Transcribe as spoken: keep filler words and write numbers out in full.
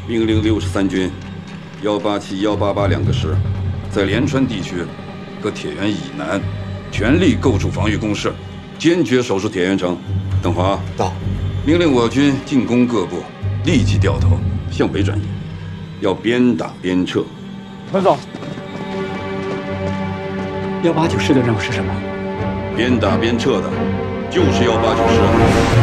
命令六十三军、幺八七、幺八八两个师，在连川地区和铁原以南，全力构筑防御工事，坚决守住铁原城。邓华到， 命令我军进攻各部，立即掉头向北转移，要边打边撤。 文总，幺八九师的任务是什么？ 边打边撤的，就是幺八九师。